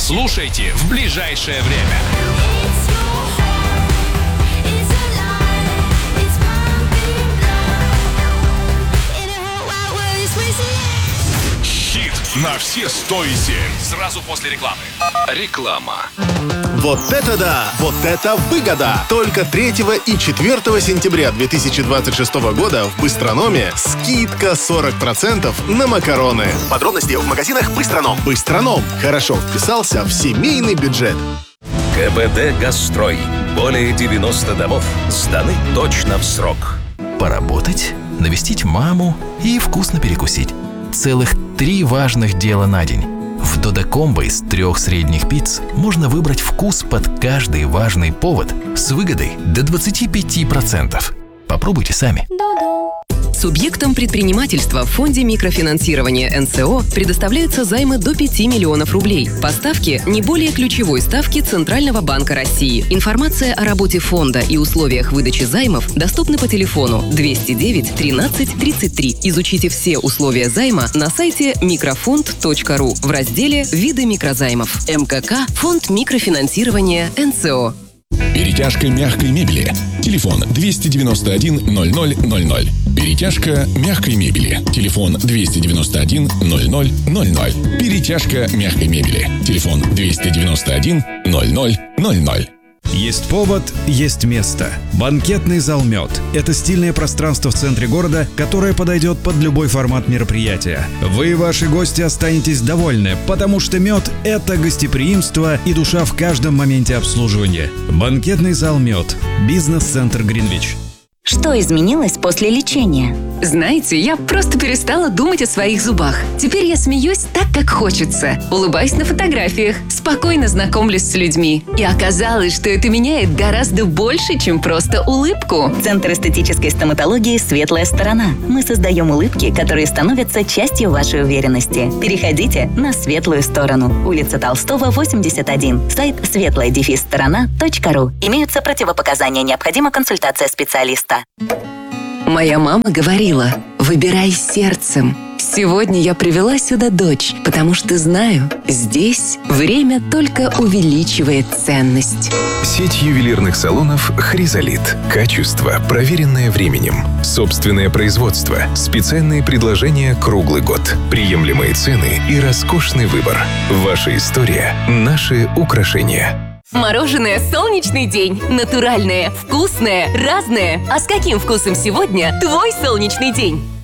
Слушайте в ближайшее время. Хит на все 107. Сразу после рекламы. Реклама. Вот это да! Вот это выгода! Только 3 и 4 сентября 2026 года в Быстрономе скидка 40% на макароны. Подробности в магазинах Быстроном. Быстроном. Хорошо вписался в семейный бюджет. КБД «Газстрой». Более 90 домов сданы точно в срок. Поработать, навестить маму и вкусно перекусить. Целых 3 важных дела на день. В Додо-комбо из 3 средних пиц можно выбрать вкус под каждый важный повод с выгодой до 25%. Попробуйте сами. Субъектам предпринимательства в фонде микрофинансирования НСО предоставляются займы до 5 миллионов рублей. По ставке не более ключевой ставки Центрального банка России. Информация о работе фонда и условиях выдачи займов доступны по телефону 209 13 33. Изучите все условия займа на сайте microfond.ru в разделе «Виды микрозаймов». МКК «Фонд микрофинансирования НСО». Перетяжка мягкой мебели. Телефон 291 0000. Перетяжка мягкой мебели. Телефон 291 0000. Перетяжка мягкой мебели. Телефон 291 0000. Есть повод, есть место. Банкетный зал «Мед» — это стильное пространство в центре города, которое подойдет под любой формат мероприятия. Вы и ваши гости останетесь довольны, потому что «Мед» — это гостеприимство и душа в каждом моменте обслуживания. Банкетный зал «Мед». Бизнес-центр Гринвич. Что изменилось после лечения? Знаете, я просто перестала думать о своих зубах. Теперь я смеюсь так, как хочется. Улыбаюсь на фотографиях, спокойно знакомлюсь с людьми. И оказалось, что это меняет гораздо больше, чем просто улыбку. Центр эстетической стоматологии «Светлая сторона». Мы создаем улыбки, которые становятся частью вашей уверенности. Переходите на светлую сторону. Улица Толстого, 81. Сайт светлая-сторона.ру. Имеются противопоказания. Необходима консультация специалиста. Моя мама говорила: выбирай сердцем. Сегодня я привела сюда дочь, потому что знаю, здесь время только увеличивает ценность. Сеть ювелирных салонов «Хризолит». Качество, проверенное временем. Собственное производство. Специальные предложения круглый год. Приемлемые цены и роскошный выбор. Ваша история – наши украшения. Мороженое «Солнечный день». Натуральное, вкусное, разное. А с каким вкусом сегодня твой солнечный день?